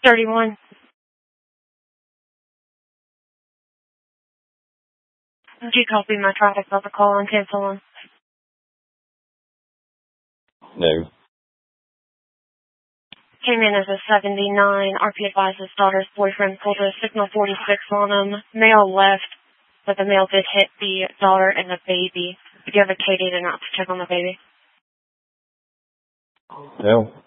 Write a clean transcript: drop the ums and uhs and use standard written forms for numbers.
31. Did you copy my traffic protocol on cancel one? No. Came in as a 79. RP advised his daughter's boyfriend pulled a signal 46 on him. Male left, but the male did hit the daughter and the baby. Did you have a KD to not check on the baby? No.